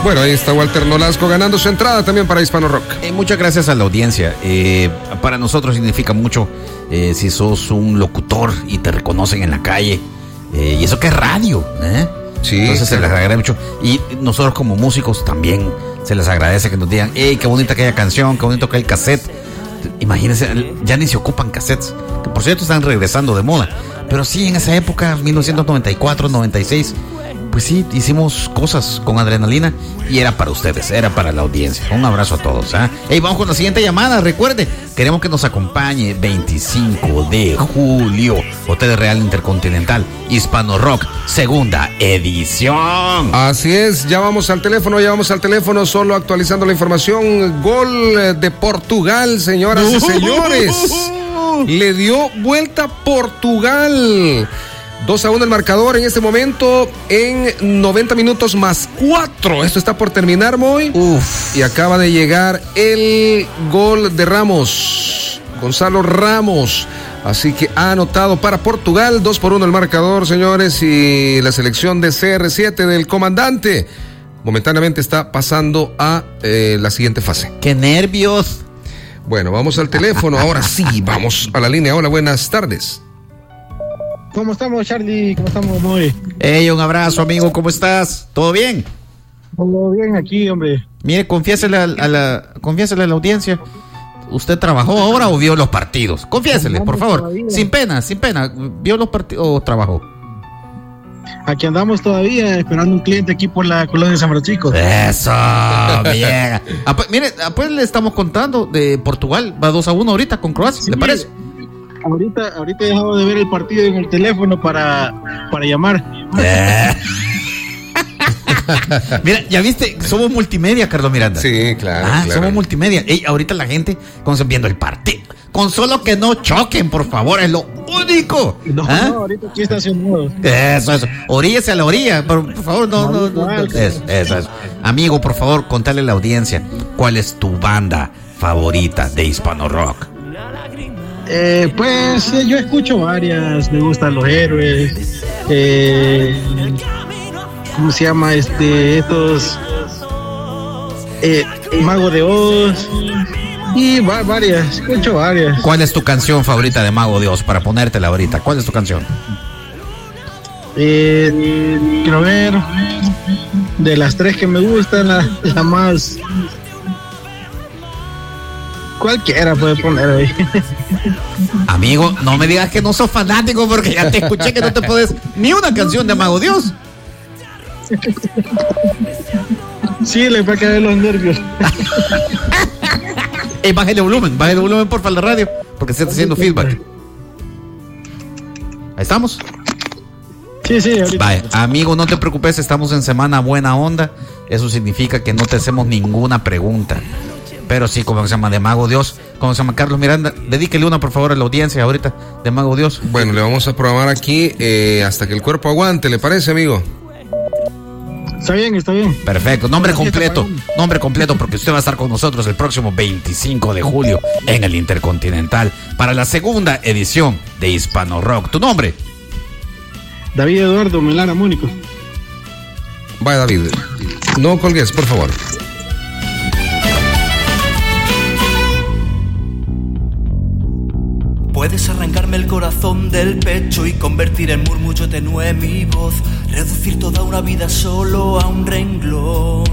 Bueno, ahí está Walter Nolasco ganando su entrada también para Hispano Rock. Muchas gracias a la audiencia. Para nosotros significa mucho si sos un locutor y te reconocen en la calle. Y eso que es radio, ¿eh? Sí. Entonces se les agradece mucho. Y nosotros como músicos también se les agradece que nos digan, hey, qué bonita aquella canción, qué bonito aquel cassette. Imagínense, ya ni se ocupan cassettes, que por cierto están regresando de moda. Pero sí, en esa época, 1994, 96, pues sí, hicimos cosas con adrenalina y era para ustedes, era para la audiencia. Un abrazo a todos, ¿eh? Hey, vamos con la siguiente llamada. Recuerde, queremos que nos acompañe 25 de julio, Hotel Real Intercontinental, Hispano Rock, segunda edición. Así es, ya vamos al teléfono, solo actualizando la información. Gol de Portugal, señoras y señores. Le dio vuelta Portugal. 2-1 el marcador en este momento en 90 minutos más 4. Esto está por terminar, Moy. Uf. Y acaba de llegar el gol de Ramos, Gonzalo Ramos. Así que ha anotado para Portugal. 2-1 el marcador, señores. Y la selección de CR7 del comandante momentáneamente está pasando a la siguiente fase. ¡Qué nervios! Bueno, vamos al teléfono. Ahora sí, vamos a la línea. Hola, buenas tardes. ¿Cómo estamos, Charlie? ¿Cómo estamos, Moy? Hey, un abrazo, amigo. ¿Cómo estás? ¿Todo bien? Todo bien aquí, hombre. Mire, confiésele a la audiencia. ¿Usted trabajó ahora o vio los partidos? Confiésele, por favor. Todavía. Sin pena. ¿Vio los partidos o trabajó? Aquí andamos todavía esperando un cliente aquí por la colonia de San Francisco. Eso, bien. Mire, pues le estamos contando de Portugal. Va 2-1 ahorita con Croacia, Sí, ¿le parece? Ahorita he dejado de ver el partido en el teléfono para llamar. Mira, ya viste, somos multimedia, Carlos Miranda. Sí, claro. Somos multimedia. Ey, ahorita la gente viendo el partido. Con solo que no choquen, por favor, es lo único. No, ahorita aquí estacionado. Eso. Oríllese a la orilla, por favor, no. Eso. Amigo, por favor, contale a la audiencia, ¿cuál es tu banda favorita de Hispano Rock? Pues yo escucho varias. Me gustan Los Héroes. ¿Cómo se llama estos? Mago de Oz. Y varias, escucho varias. ¿Cuál es tu canción favorita de Mago de Oz? Para ponértela ahorita, ¿cuál es tu canción? Quiero ver. De las tres que me gustan, la más. Cualquiera puede poner ahí. Amigo, no me digas que no sos fanático porque ya te escuché que no te puedes ni una canción de Mago Dios. Sí, le va a caer los nervios. Bájale volumen por favor la radio, porque se está haciendo feedback. Ahí estamos. Sí, ahorita. Vaya, amigo, no te preocupes, estamos en semana buena onda. Eso significa que no te hacemos ninguna pregunta. Pero sí, como se llama de Mago Dios, como se llama Carlos Miranda, dedíquele una por favor a la audiencia ahorita de Mago Dios. Bueno, le vamos a programar aquí hasta que el cuerpo aguante, ¿le parece, amigo? Está bien. Perfecto, nombre completo, porque usted va a estar con nosotros el próximo 25 de julio en el Intercontinental para la segunda edición de Hispano Rock. ¿Tu nombre? David Eduardo Melara Múnico. Vaya, David, no colgues, por favor. Puedes arrancarme el corazón del pecho y convertir en murmullo tenue mi voz, reducir toda una vida solo a un renglón.